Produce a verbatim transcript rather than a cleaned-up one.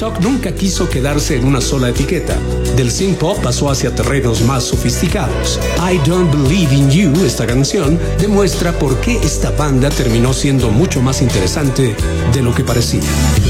TikTok nunca quiso quedarse en una sola etiqueta. Del synth pop pasó hacia terrenos más sofisticados. I Don't Believe in You, esta canción, demuestra por qué esta banda terminó siendo mucho más interesante de lo que parecía.